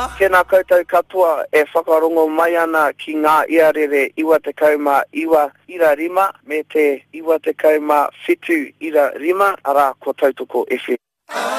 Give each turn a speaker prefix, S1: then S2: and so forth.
S1: Tēnā koutou katoa e whakarongo mai ana ki ngā iarere 99.5 me te 99.5 ara ko Tautoko FM.